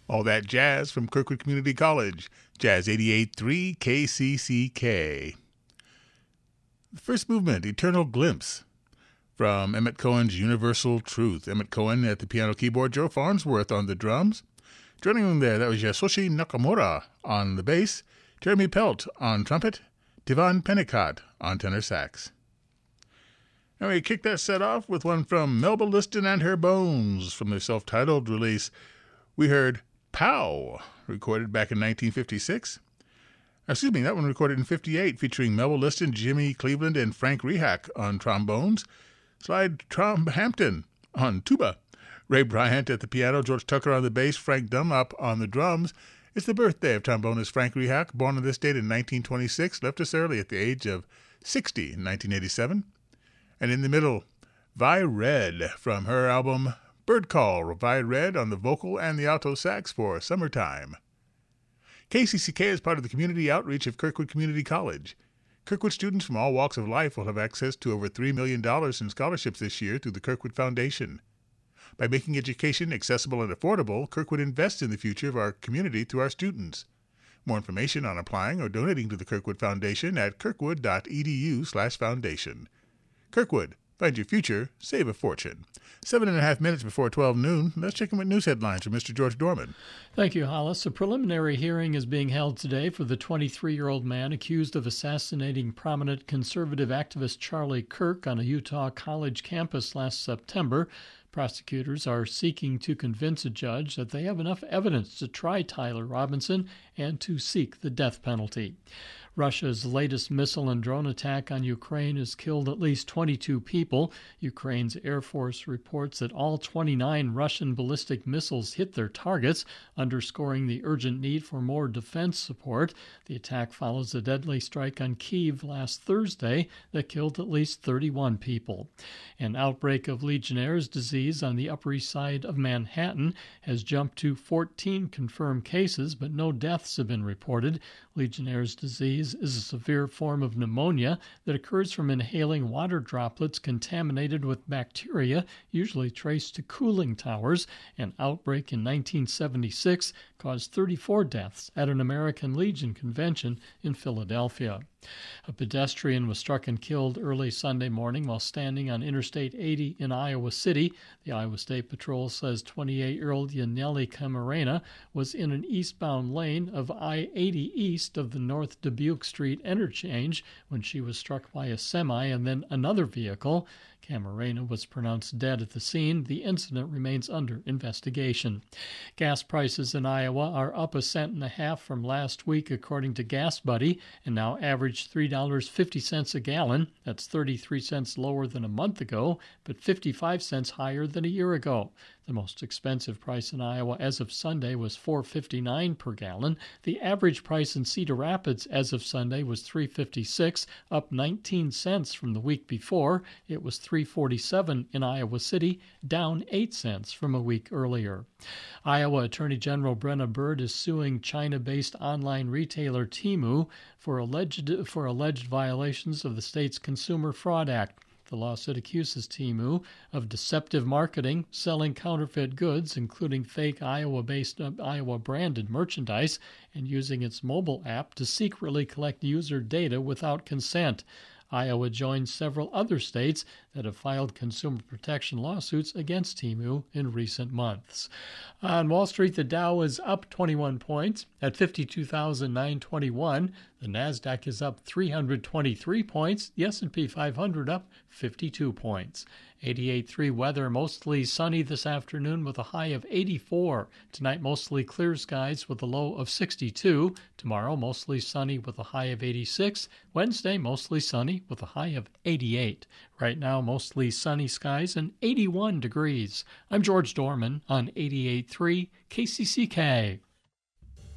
All that jazz from Kirkwood Community College. Jazz 88.3 KCCK. The first movement, Eternal Glimpse, from Emmett Cohen's Universal Truth. Emmett Cohen at the piano keyboard, Joe Farnsworth on the drums. Joining him there, that was Yasushi Nakamura on the bass, Jeremy Pelt on trumpet, Tivan Pennicott on tenor sax. And we kicked that set off with one from Melba Liston and Her Bones from their self-titled release. We heard Pow, recorded back in 1956. That one recorded in 58, featuring Melba Liston, Jimmy Cleveland, and Frank Rehak on trombones, Slide Hampton on tuba, Ray Bryant at the piano, George Tucker on the bass, Frank Dunlop on the drums. It's the birthday of trombonist Frank Rehak, born on this date in 1926, left us early at the age of 60 in 1987. And in the middle, Vi Red from her album Bird Call, Vi Red on the vocal and the alto sax for Summertime. KCCK is part of the community outreach of Kirkwood Community College. Kirkwood students from all walks of life will have access to over $3 million in scholarships this year through the Kirkwood Foundation. By making education accessible and affordable, Kirkwood invests in the future of our community through our students. More information on applying or donating to the Kirkwood Foundation at kirkwood.edu/foundation. Kirkwood, find your future, save a fortune. 7.5 minutes before 12 noon, let's check in with news headlines from Mr. George Dorman. Thank you, Hollis. A preliminary hearing is being held today for the 23-year-old man accused of assassinating prominent conservative activist Charlie Kirk on a Utah college campus last September. Prosecutors are seeking to convince a judge that they have enough evidence to try Tyler Robinson and to seek the death penalty. Russia's latest missile and drone attack on Ukraine has killed at least 22 people. Ukraine's Air Force reports that all 29 Russian ballistic missiles hit their targets, underscoring the urgent need for more defense support. The attack follows a deadly strike on Kyiv last Thursday that killed at least 31 people. An outbreak of Legionnaire's disease on the Upper East Side of Manhattan has jumped to 14 confirmed cases, but no deaths have been reported. Legionnaire's disease is a severe form of pneumonia that occurs from inhaling water droplets contaminated with bacteria, usually traced to cooling towers. An outbreak in 1976 caused 34 deaths at an American Legion convention in Philadelphia. A pedestrian was struck and killed early Sunday morning while standing on Interstate 80 in Iowa City. The Iowa State Patrol says 28-year-old Yaneli Camarena was in an eastbound lane of I-80 east of the North Dubuque Street interchange when she was struck by a semi and then another vehicle. Camarena was pronounced dead at the scene. The incident remains under investigation. Gas prices in Iowa are up 1.5 cents from last week, according to Gas Buddy, and now average $3.50 a gallon. That's 33 cents lower than a month ago, but 55 cents higher than a year ago. The most expensive price in Iowa as of Sunday was $4.59 per gallon. The average price in Cedar Rapids as of Sunday was $3.56, up 19 cents from the week before. It was $3.47 in Iowa City, down 8 cents from a week earlier. Iowa Attorney General Brenna Bird is suing China-based online retailer Temu for alleged violations of the state's Consumer Fraud Act. The lawsuit accuses Temu of deceptive marketing, selling counterfeit goods, including fake Iowa-branded merchandise, and using its mobile app to secretly collect user data without consent. Iowa joins several other states that have filed consumer protection lawsuits against Temu in recent months. On Wall Street, the Dow is up 21 points at 52,921. The Nasdaq is up 323 points. The S&P 500 up 52 points. 88.3 weather, mostly sunny this afternoon with a high of 84. Tonight, mostly clear skies with a low of 62. Tomorrow, mostly sunny with a high of 86. Wednesday, mostly sunny with a high of 88. Right now, mostly sunny skies and 81 degrees. I'm George Dorman on 88.3 KCCK.